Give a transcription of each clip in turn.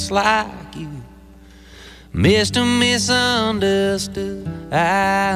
like you, Mr. Misunderstood, I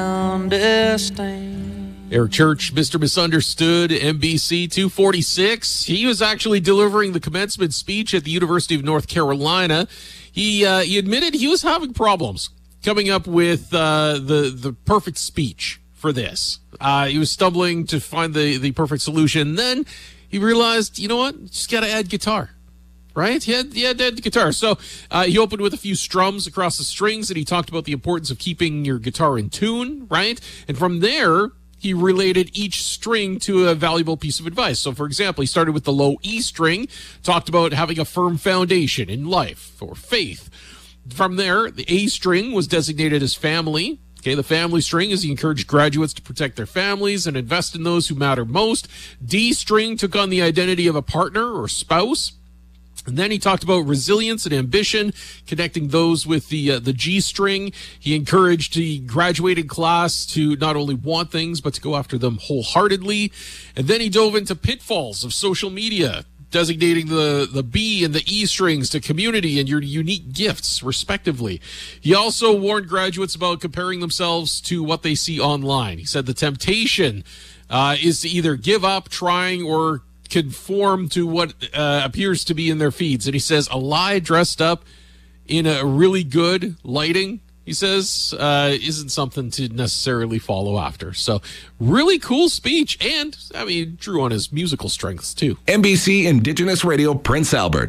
understand. Eric Church, Mr. Misunderstood, NBC 246. He was actually delivering the commencement speech at the University of North Carolina. He admitted he was having problems coming up with the perfect speech for this. He was stumbling to find the perfect solution. Then he realized, you know what? Just got to add guitar. Right? He had the guitar. So he opened with a few strums across the strings, and he talked about the importance of keeping your guitar in tune, right? And from there, he related each string to a valuable piece of advice. So, for example, he started with the low E string, talked about having a firm foundation in life or faith. From there, the A string was designated as family. Okay, the family string is he encouraged graduates to protect their families and invest in those who matter most. D string took on the identity of a partner or spouse. And then he talked about resilience and ambition, connecting those with the G string. He encouraged the graduating class to not only want things, but to go after them wholeheartedly. And then he dove into pitfalls of social media, designating the B and the E strings to community and your unique gifts, respectively. He also warned graduates about comparing themselves to what they see online. He said the temptation is to either give up trying or conform to what appears to be in their feeds. And he says a lie dressed up in a really good lighting, he says, isn't something to necessarily follow after. So really cool speech. And I mean, drew on his musical strengths too. NBC Indigenous Radio, Prince Albert,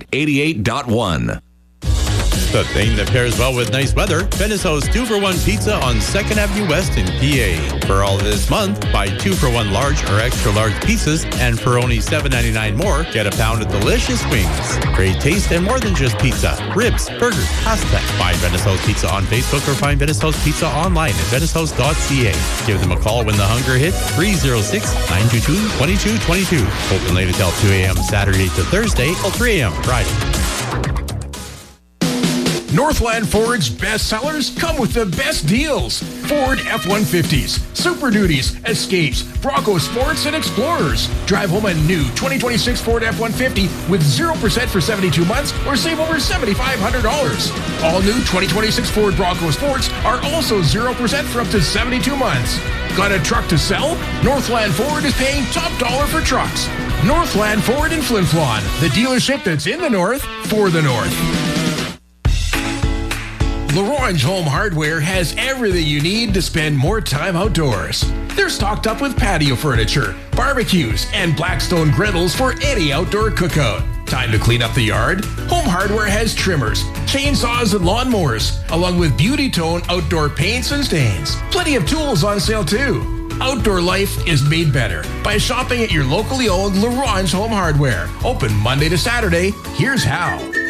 88.1. The thing that pairs well with nice weather, Veniceau's 2-for-1 pizza on 2nd Avenue West in PA. For all this month, buy 2-for-1 large or extra large pizzas, and for only $7.99 more, get a pound of delicious wings. Great taste and more than just pizza. Ribs, burgers, pasta. Find Veniceau's Pizza on Facebook or find Veniceau's Pizza online at veniceaus.ca. Give them a call when the hunger hits, 306-922-2222. Open late until 2 a.m. Saturday to Thursday till 3 a.m. Friday. Northland Ford's best sellers come with the best deals. Ford F-150s, Super Duties, Escapes, Bronco Sports, and Explorers. Drive home a new 2026 Ford F-150 with 0% for 72 months or save over $7,500. All new 2026 Ford Bronco Sports are also 0% for up to 72 months. Got a truck to sell? Northland Ford is paying top dollar for trucks. Northland Ford in Flin Flon, the dealership that's in the north for the north. LaRange Home Hardware has everything you need to spend more time outdoors. They're stocked up with patio furniture, barbecues, and Blackstone griddles for any outdoor cookout. Time to clean up the yard? Home Hardware has trimmers, chainsaws, and lawnmowers, along with Beauty Tone outdoor paints and stains. Plenty of tools on sale too. Outdoor life is made better by shopping at your locally owned LaRange Home Hardware. Open Monday to Saturday. Here's how.